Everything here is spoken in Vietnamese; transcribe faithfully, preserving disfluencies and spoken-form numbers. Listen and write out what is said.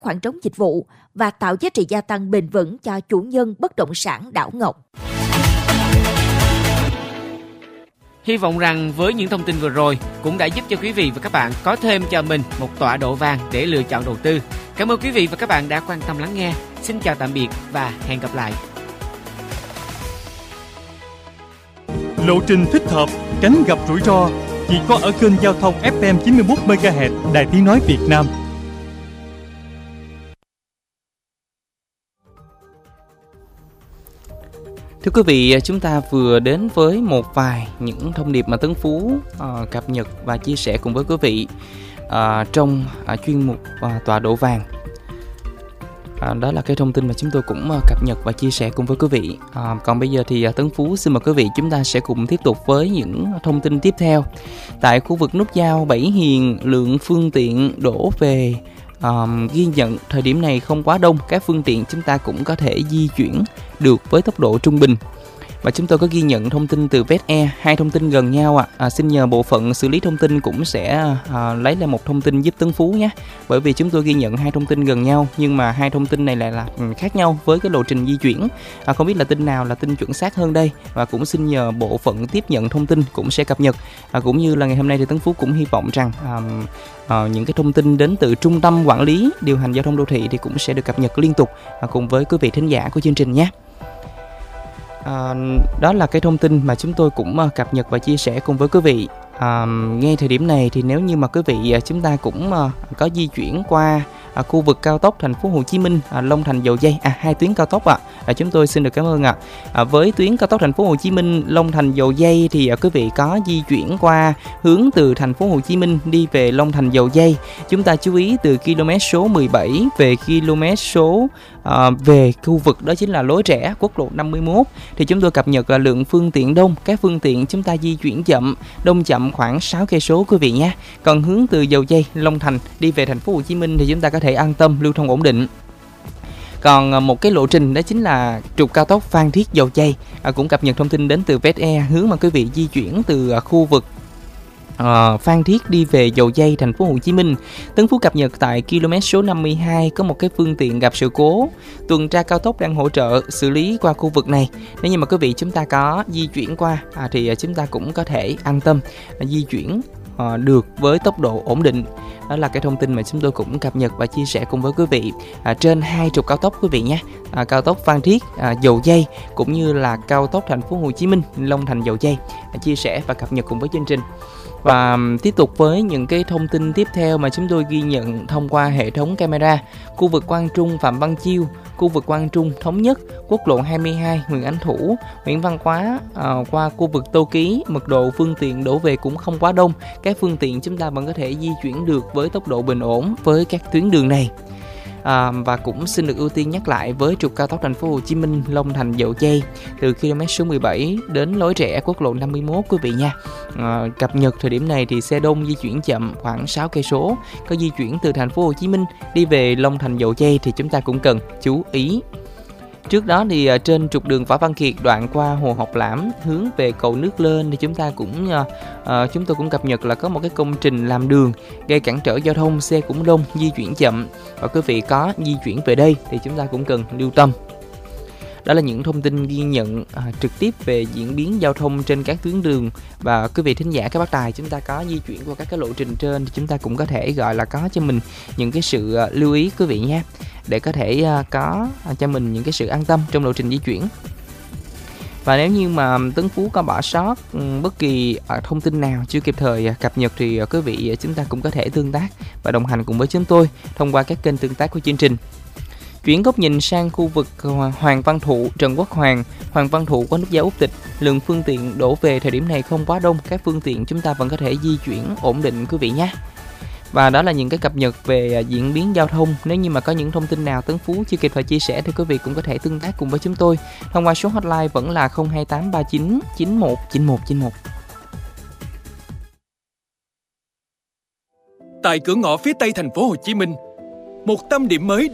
khoảng trống dịch vụ và tạo giá trị gia tăng bền vững cho chủ nhân bất động sản đảo Ngọc. Hy vọng rằng với những thông tin vừa rồi cũng đã giúp cho quý vị và các bạn có thêm cho mình một tọa độ vàng để lựa chọn đầu tư. Cảm ơn quý vị và các bạn đã quan tâm lắng nghe. Xin chào tạm biệt và hẹn gặp lại. Lộ trình thích hợp, tránh gặp rủi ro chỉ có ở kênh giao thông ép em chín mươi mốt mê ga héc Đài Tiếng nói Việt Nam. Thưa quý vị, chúng ta vừa đến với một vài những thông điệp mà Tấn Phú uh, cập nhật và chia sẻ cùng với quý vị uh, trong uh, chuyên mục uh, tọa độ vàng. À, đó là cái thông tin mà chúng tôi cũng uh, cập nhật và chia sẻ cùng với quý vị. À, còn bây giờ thì uh, Tấn Phú xin mời quý vị chúng ta sẽ cùng tiếp tục với những thông tin tiếp theo. Tại khu vực nút giao Bảy Hiền, lượng phương tiện đổ về um, ghi nhận thời điểm này không quá đông. Các phương tiện chúng ta cũng có thể di chuyển được với tốc độ trung bình. Và chúng tôi có ghi nhận thông tin từ vét e, hai thông tin gần nhau ạ. À. À, xin nhờ bộ phận xử lý thông tin cũng sẽ à, lấy lại một thông tin giúp Tấn Phú nhé. Bởi vì chúng tôi ghi nhận hai thông tin gần nhau nhưng mà hai thông tin này lại là khác nhau với cái lộ trình di chuyển. À, không biết là tin nào là tin chuẩn xác hơn đây. Và cũng xin nhờ bộ phận tiếp nhận thông tin cũng sẽ cập nhật. À, cũng như là ngày hôm nay thì Tấn Phú cũng hy vọng rằng à, à, những cái thông tin đến từ Trung tâm Quản lý Điều hành Giao thông Đô thị thì cũng sẽ được cập nhật liên tục à, cùng với quý vị thính giả của chương trình nhé. À, đó là cái thông tin mà chúng tôi cũng uh, cập nhật và chia sẻ cùng với quý vị. À, ngay thời điểm này thì nếu như mà quý vị uh, chúng ta cũng uh, có di chuyển qua uh, khu vực cao tốc Thành phố Hồ Chí Minh, uh, Long Thành Dầu Giây, à hai tuyến cao tốc ạ. À. À, chúng tôi xin được cảm ơn ạ. À. À, với tuyến cao tốc Thành phố Hồ Chí Minh, Long Thành Dầu Giây thì uh, quý vị có di chuyển qua hướng từ Thành phố Hồ Chí Minh đi về Long Thành Dầu Giây, chúng ta chú ý từ km số mười bảy về km số À, về khu vực đó chính là lối rẽ quốc lộ năm mươi mốt thì chúng tôi cập nhật là lượng phương tiện đông, các phương tiện chúng ta di chuyển chậm, đông chậm khoảng sáu cây số quý vị nhé. Còn hướng từ Dầu Giây, Long Thành đi về Thành phố Hồ Chí Minh thì chúng ta có thể an tâm lưu thông ổn định. Còn một cái lộ trình đó chính là trục cao tốc Phan Thiết Dầu Giây, à, cũng cập nhật thông tin đến từ vét e, hướng mà quý vị di chuyển từ khu vực À, Phan Thiết đi về Dầu Giây, Thành phố Hồ Chí Minh. Tấn Phú cập nhật tại km số năm mươi hai có một cái phương tiện gặp sự cố. Tuần tra cao tốc đang hỗ trợ xử lý qua khu vực này. Nếu như mà quý vị chúng ta có di chuyển qua à, thì chúng ta cũng có thể an tâm à, di chuyển à, được với tốc độ ổn định. Đó là cái thông tin mà chúng tôi cũng cập nhật và chia sẻ cùng với quý vị à, trên hai trục cao tốc quý vị nhé. À, cao tốc Phan Thiết à, Dầu Giây cũng như là cao tốc Thành phố Hồ Chí Minh, Long Thành Dầu Giây, à, chia sẻ và cập nhật cùng với chương trình. Và tiếp tục với những cái thông tin tiếp theo mà chúng tôi ghi nhận thông qua hệ thống camera. Khu vực Quang Trung, Phạm Văn Chiêu, khu vực Quang Trung, Thống Nhất, quốc lộ hai mươi hai, Nguyễn Ánh Thủ, Nguyễn Văn Quá, à, qua khu vực Tô Ký, mật độ phương tiện đổ về cũng không quá đông. Các phương tiện chúng ta vẫn có thể di chuyển được với tốc độ bình ổn với các tuyến đường này. À, và cũng xin được ưu tiên nhắc lại với trục cao tốc Thành phố Hồ Chí Minh, Long Thành Dầu Giây từ km số mười bảy đến lối rẽ quốc lộ năm mươi mốt quý vị nha. À, cập nhật thời điểm này thì xe đông di chuyển chậm khoảng sáu cây số. Có di chuyển từ Thành phố Hồ Chí Minh đi về Long Thành Dầu Giây thì chúng ta cũng cần chú ý. Trước đó thì trên trục đường Võ Văn Kiệt đoạn qua Hồ Học Lãm hướng về cầu Nước Lên thì chúng ta cũng uh, chúng tôi cũng cập nhật là có một cái công trình làm đường gây cản trở giao thông, xe cũng đông, di chuyển chậm. Và quý vị có di chuyển về đây thì chúng ta cũng cần lưu tâm. Đó là những thông tin ghi nhận à, trực tiếp về diễn biến giao thông trên các tuyến đường. Và quý vị thính giả các bác tài chúng ta có di chuyển qua các cái lộ trình trên thì chúng ta cũng có thể gọi là có cho mình những cái sự uh, lưu ý quý vị nha, để có thể uh, có uh, cho mình những cái sự an tâm trong lộ trình di chuyển. Và nếu như mà Tấn Phú có bỏ sót um, bất kỳ uh, thông tin nào chưa kịp thời uh, cập nhật thì uh, quý vị uh, chúng ta cũng có thể tương tác và đồng hành cùng với chúng tôi thông qua các kênh tương tác của chương trình. Chuyển góc nhìn sang khu vực Hoàng Văn Thụ, Trần Quốc Hoàng, Hoàng Văn Thụ có nút giao Úc Tịch, lượng phương tiện đổ về thời điểm này không quá đông, các phương tiện chúng ta vẫn có thể di chuyển ổn định quý vị nhé. Và đó là những cái cập nhật về diễn biến giao thông. Nếu như mà có những thông tin nào Tấn Phú chưa kịp thời chia sẻ thì quý vị cũng có thể tương tác cùng với chúng tôi thông qua số hotline vẫn là không hai tám ba chín chín một chín một chín một. Tại cửa ngõ phía Tây Thành phố Hồ Chí Minh, một tâm điểm mới